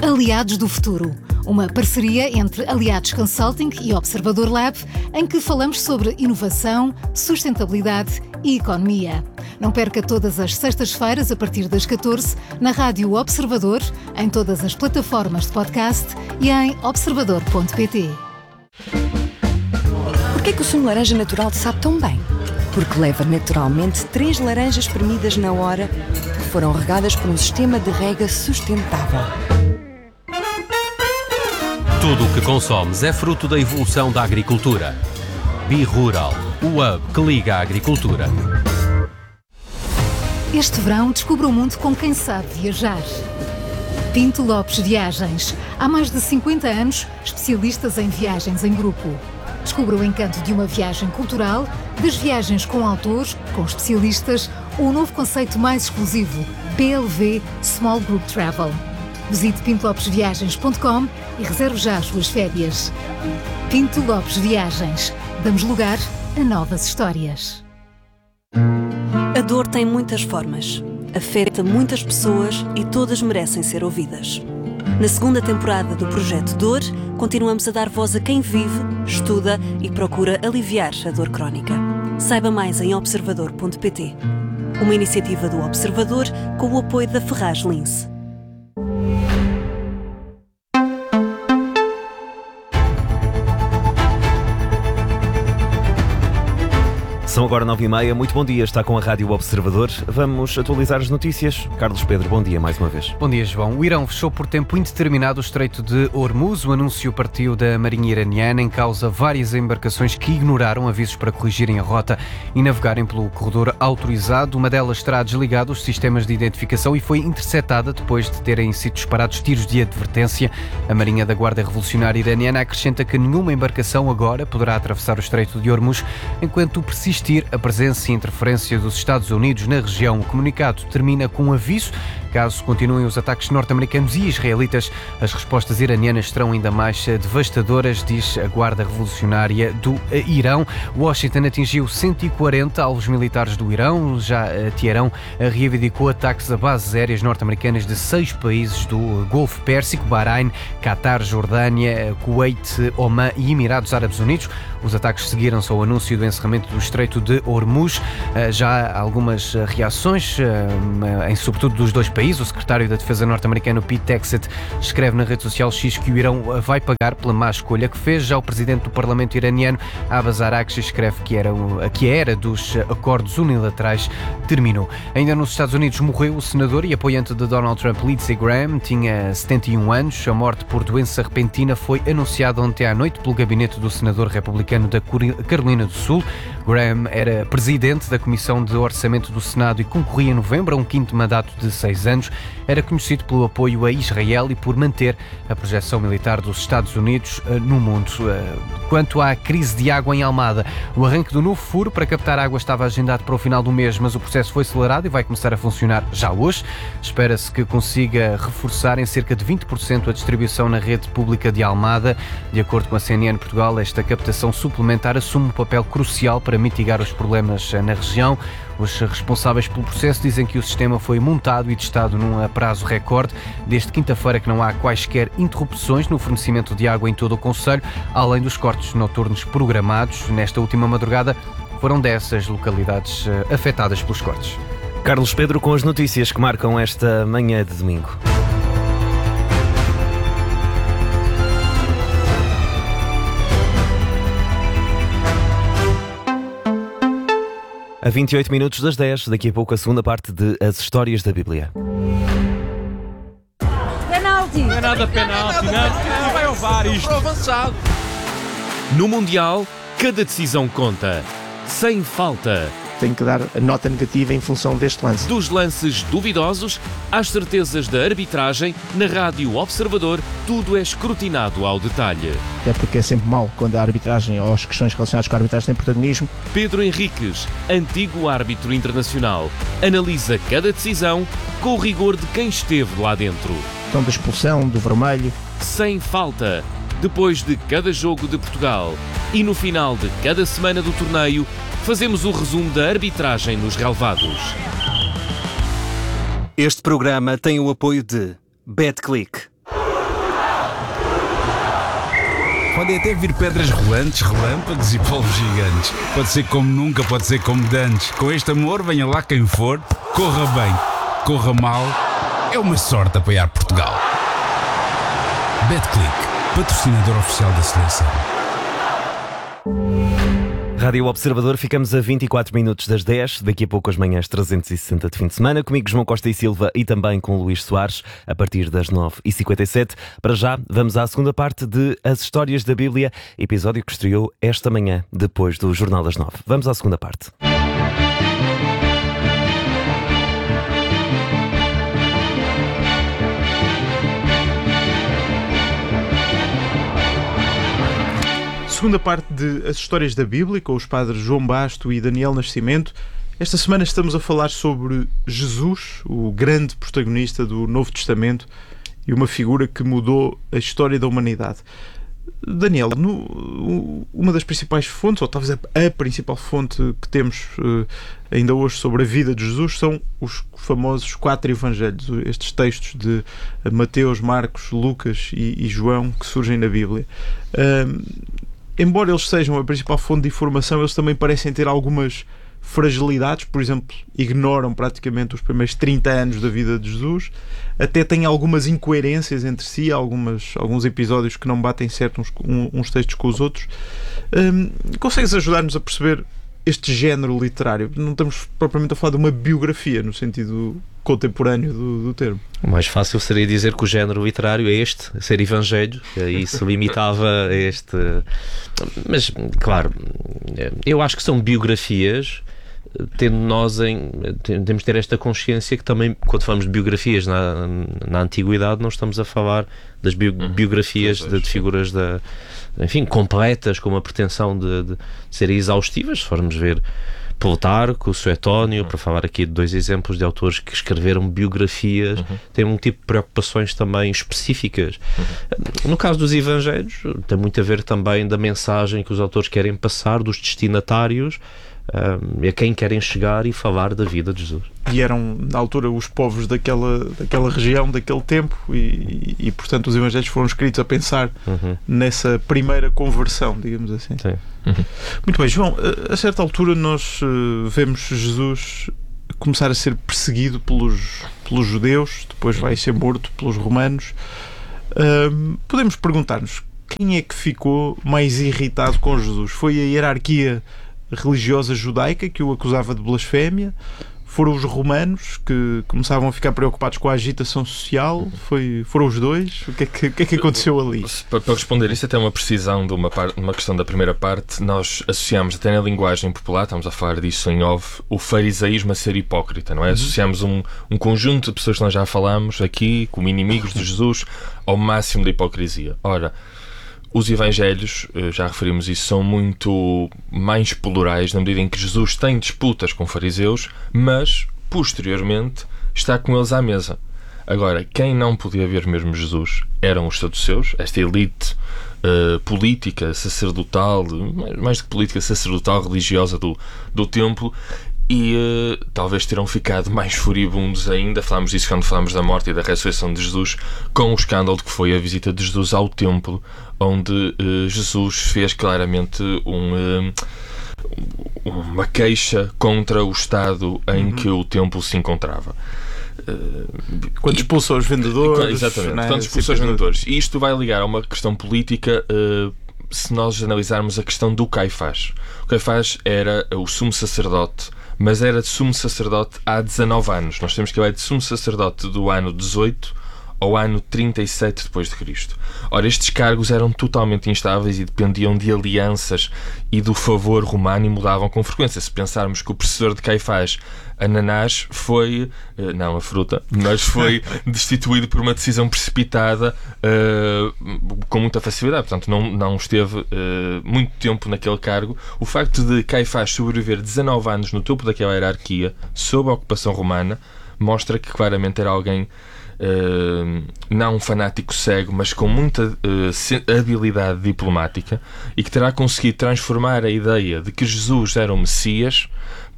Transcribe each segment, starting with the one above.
Aliados do Futuro, uma parceria entre Aliados Consulting e Observador Lab, em que falamos sobre inovação, sustentabilidade e economia. Não perca todas as sextas-feiras, a partir das 14, na Rádio Observador, em todas as plataformas de podcast e em observador.pt. Porquê que o sumo de laranja natural te sabe tão bem? Porque leva naturalmente 3 laranjas espremidas na hora que foram regadas por um sistema de rega sustentável. Tudo o que consomes é fruto da evolução da agricultura. BeRural, o hub que liga a agricultura. Este verão, descubra o mundo com quem sabe viajar. Pinto Lopes Viagens. Há mais de 50 anos, especialistas em viagens em grupo. Descubra o encanto de uma viagem cultural, das viagens com autores, com especialistas, ou o novo conceito mais exclusivo, PLV Small Group Travel. Visite pintolopesviagens.com e reserve já as suas férias. Pinto Lopes Viagens. Damos lugar a novas histórias. A dor tem muitas formas. Afeta muitas pessoas e todas merecem ser ouvidas. Na segunda temporada do Projeto Dor, continuamos a dar voz a quem vive, estuda e procura aliviar a dor crónica. Saiba mais em observador.pt. Uma iniciativa do Observador com o apoio da Ferraz Lince. São agora 9h30, muito bom dia, está com a Rádio Observador. Vamos atualizar as notícias. Carlos Pedro, bom dia mais uma vez. Bom dia, João. O Irão fechou por tempo indeterminado o Estreito de Hormuz. O anúncio partiu da Marinha iraniana, em causa várias embarcações que ignoraram avisos para corrigirem a rota e navegarem pelo corredor autorizado. Uma delas terá desligado os sistemas de identificação e foi interceptada depois de terem sido disparados tiros de advertência. A Marinha da Guarda Revolucionária Iraniana acrescenta que nenhuma embarcação agora poderá atravessar o Estreito de Hormuz enquanto persistir a presença e interferência dos Estados Unidos na região. O comunicado termina com um aviso. Caso continuem os ataques norte-americanos e israelitas, as respostas iranianas serão ainda mais devastadoras, diz a Guarda Revolucionária do Irão. Washington atingiu 140 alvos militares do Irão. Já Teherão reivindicou ataques a bases aéreas norte-americanas de 6 países do Golfo Pérsico: Bahrein, Catar, Jordânia, Kuwait, Omã e Emirados Árabes Unidos. Os ataques seguiram-se ao anúncio do encerramento do Estreito de Hormuz. Já há algumas reações, sobretudo dos dois países. O secretário da Defesa norte-americano, Pete Hegseth, escreve na rede social X que o Irão vai pagar pela má escolha que fez. Já o presidente do Parlamento iraniano, Abbas Araghchi, escreve que a era dos acordos unilaterais terminou. Ainda nos Estados Unidos morreu o senador e apoiante de Donald Trump, Lindsey Graham. Tinha 71 anos. A morte por doença repentina foi anunciada ontem à noite pelo gabinete do senador republicano da Carolina do Sul. Graham era presidente da Comissão de Orçamento do Senado e concorria em novembro a um 5º mandato de 6 anos. Era conhecido pelo apoio a Israel e por manter a projeção militar dos Estados Unidos no mundo. Quanto à crise de água em Almada, o arranque do novo furo para captar água estava agendado para o final do mês, mas o processo foi acelerado e vai começar a funcionar já hoje. Espera-se que consiga reforçar em cerca de 20% a distribuição na rede pública de Almada. De acordo com a CNN Portugal, esta captação suplementar assume um papel crucial para mitigar os problemas na região. Os responsáveis pelo processo dizem que o sistema foi montado e testado num prazo recorde. Desde quinta-feira que não há quaisquer interrupções no fornecimento de água em todo o concelho, além dos cortes noturnos programados. Nesta última madrugada foram 10 as localidades afetadas pelos cortes. Carlos Pedro com as notícias que marcam esta manhã de domingo. A 28 minutos das 10, daqui a pouco a segunda parte de As Histórias da Bíblia. Penalti! Não é nada penalti, não vai ao VAR isto. Avançado. No Mundial, cada decisão conta. Sem falta. Tenho que dar a nota negativa em função deste lance. Dos lances duvidosos às certezas da arbitragem, na Rádio Observador, tudo é escrutinado ao detalhe. É porque é sempre mau quando a arbitragem ou as questões relacionadas com a arbitragem têm protagonismo. Pedro Henriques, antigo árbitro internacional, analisa cada decisão com o rigor de quem esteve lá dentro. Então, da expulsão, do vermelho. Sem falta. Depois de cada jogo de Portugal e no final de cada semana do torneio, fazemos o resumo da arbitragem nos relevados. Este programa tem o apoio de BetClick. Podem até vir pedras rolantes, relâmpagos e polvos gigantes. Pode ser como nunca, pode ser como dantes. Com este amor, venha lá quem for, corra bem, corra mal. É uma sorte apoiar Portugal. BetClick, patrocinador oficial da seleção. Rádio Observador, ficamos a 24 minutos das 10. Daqui a pouco as manhãs 360 de fim de semana. Comigo João Costa e Silva e também com Luís Soares, a partir das 9h57. Para já, vamos à segunda parte de As Histórias da Bíblia, episódio que estreou esta manhã, depois do Jornal das 9. Vamos à segunda parte. Segunda parte de As Histórias da Bíblia, com os padres João Basto e Daniel Nascimento. Esta semana estamos a falar sobre Jesus, o grande protagonista do Novo Testamento e uma figura que mudou a história da humanidade. Daniel, uma das principais fontes, ou talvez a principal fonte que temos ainda hoje sobre a vida de Jesus, são os famosos 4 evangelhos, estes textos de Mateus, Marcos, Lucas e João que surgem na Bíblia. Embora eles sejam a principal fonte de informação, eles também parecem ter algumas fragilidades. Por exemplo, ignoram praticamente os primeiros 30 anos da vida de Jesus, até têm algumas incoerências entre si, alguns episódios que não batem certo uns textos com os outros. Consegues ajudar-nos a perceber este género literário? Não estamos propriamente a falar de uma biografia no sentido contemporâneo do termo. O mais fácil seria dizer que o género literário é este, ser evangelho, e isso limitava a este. Mas, claro, eu acho que são biografias, temos de ter esta consciência que também, quando falamos de biografias na Antiguidade, não estamos a falar das biografias de figuras completas, com uma pretensão de serem exaustivas. Se formos ver Plutarco, Suetónio, para falar aqui de 2 exemplos de autores que escreveram biografias, têm um tipo de preocupações também específicas. No caso dos evangelhos, tem muito a ver também da mensagem que os autores querem passar, dos destinatários, a quem querem chegar e falar da vida de Jesus. E eram, na altura, os povos daquela região, daquele tempo, e portanto os evangelhos foram escritos a pensar nessa primeira conversão, digamos assim. Sim. Muito bem, João, a certa altura nós vemos Jesus começar a ser perseguido pelos judeus, depois vai ser morto pelos romanos. Podemos perguntar-nos, quem é que ficou mais irritado com Jesus? Foi a hierarquia religiosa judaica que o acusava de blasfémia? Foram os romanos que começavam a ficar preocupados com a agitação social? Foram os dois? O que é que aconteceu ali? Para responder isso, até uma precisão de uma questão da primeira parte, nós associamos até na linguagem popular, estamos a falar disso em off, o farisaísmo a ser hipócrita, não é? Associamos um conjunto de pessoas que nós já falámos aqui, como inimigos de Jesus, ao máximo da hipocrisia. Ora, os evangelhos, já referimos isso, são muito mais plurais na medida em que Jesus tem disputas com fariseus, mas, posteriormente, está com eles à mesa. Agora, quem não podia ver mesmo Jesus eram os saduceus, esta elite política, sacerdotal, mais do que política, sacerdotal, religiosa do templo, e talvez terão ficado mais furibundos ainda. Falámos disso quando falámos da morte e da ressurreição de Jesus, com o escândalo que foi a visita de Jesus ao templo, onde Jesus fez claramente uma queixa contra o estado em que o templo se encontrava. Quando expulsou os vendedores. Exatamente, quando expulsou os vendedores. E isto vai ligar a uma questão política. Se nós analisarmos a questão do Caifás. O Caifás era o sumo sacerdote, mas era de sumo sacerdote há 19 anos. Nós temos que ele é de sumo sacerdote do ano 18 ao ano 37 depois de Cristo. Ora, estes cargos eram totalmente instáveis e dependiam de alianças e do favor romano e mudavam com frequência. Se pensarmos que o predecessor de Caifás, Ananás, foi, não a fruta, mas foi destituído por uma decisão precipitada com muita facilidade. Portanto, não esteve muito tempo naquele cargo. O facto de Caifás sobreviver 19 anos no topo daquela hierarquia, sob a ocupação romana, mostra que claramente era alguém não um fanático cego, mas com muita habilidade diplomática, e que terá conseguido transformar a ideia de que Jesus era o Messias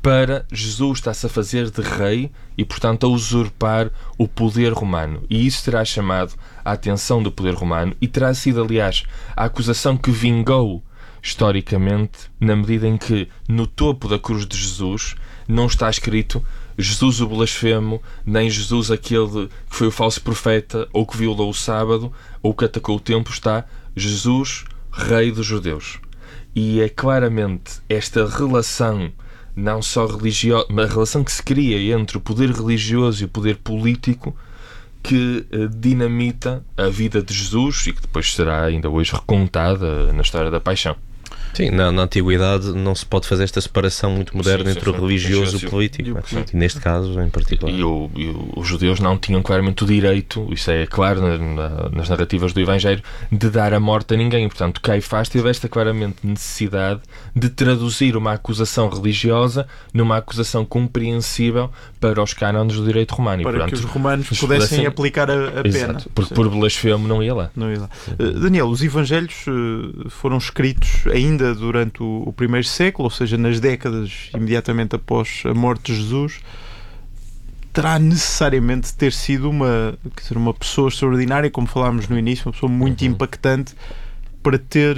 para Jesus estar-se a fazer de rei e, portanto, a usurpar o poder romano. E isso terá chamado a atenção do poder romano e terá sido, aliás, a acusação que vingou historicamente, na medida em que no topo da cruz de Jesus não está escrito Jesus o blasfemo, nem Jesus aquele que foi o falso profeta, ou que violou o sábado, ou que atacou o templo. Está Jesus, rei dos judeus. E é claramente esta relação, não só religiosa, mas a relação que se cria entre o poder religioso e o poder político, que dinamita a vida de Jesus e que depois será ainda hoje recontada na história da paixão. Sim, na Antiguidade não se pode fazer esta separação muito moderna entre o religioso e o político. E neste caso, em particular. E os judeus não tinham claramente o direito, isso é claro nas narrativas do Evangelho, de dar a morte a ninguém. Portanto, Caifás teve esta claramente necessidade de traduzir uma acusação religiosa numa acusação compreensível para os cânones do direito romano. Para e, portanto, que os romanos pudessem aplicar a pena. Porque por blasfemo não ia lá. Daniel, os Evangelhos foram escritos ainda durante o primeiro século, ou seja, nas décadas imediatamente após a morte de Jesus. Terá necessariamente de ter sido uma pessoa extraordinária, como falámos no início, uma pessoa muito impactante, para ter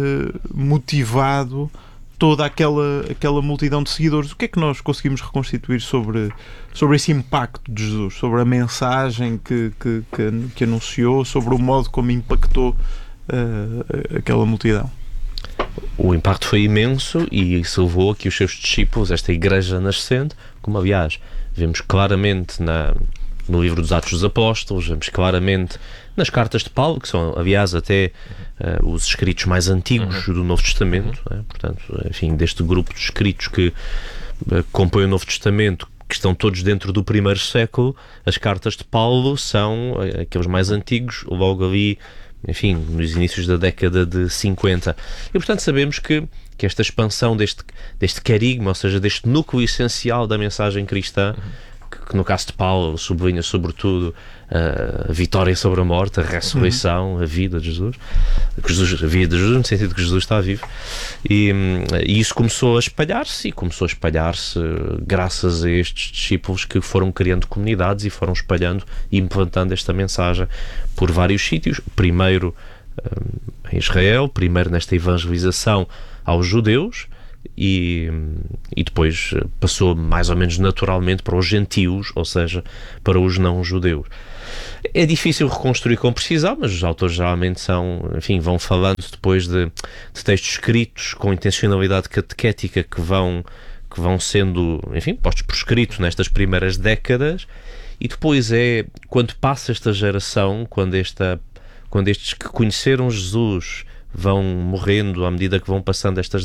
motivado toda aquela multidão de seguidores. O que é que nós conseguimos reconstituir sobre esse impacto de Jesus, sobre a mensagem que anunciou, sobre o modo como impactou aquela multidão? O impacto foi imenso e isso levou a que os seus discípulos, esta igreja nascente, como aliás vemos claramente no livro dos Atos dos Apóstolos, vemos claramente nas cartas de Paulo, que são aliás até os escritos mais antigos do Novo Testamento, né? Portanto, enfim, deste grupo de escritos que compõem o Novo Testamento, que estão todos dentro do primeiro século, as cartas de Paulo são aqueles mais antigos, logo ali, enfim, nos inícios da década de 50. E, portanto, sabemos que esta expansão deste carigma, ou seja, deste núcleo essencial da mensagem cristã, que no caso de Paulo sublinha sobretudo a vitória sobre a morte, a ressurreição, a vida de Jesus. A vida de Jesus no sentido que Jesus está vivo. E isso começou a espalhar-se, graças a estes discípulos que foram criando comunidades e foram espalhando e implantando esta mensagem por vários sítios. Primeiro em Israel, primeiro nesta evangelização aos judeus, e depois passou mais ou menos naturalmente para os gentios, ou seja, para os não-judeus. É difícil reconstruir com precisão, mas os autores geralmente vão falando depois de textos escritos com intencionalidade catequética que vão sendo, enfim, postos por escrito nestas primeiras décadas, e depois quando passa esta geração, quando estes que conheceram Jesus vão morrendo à medida que vão passando estas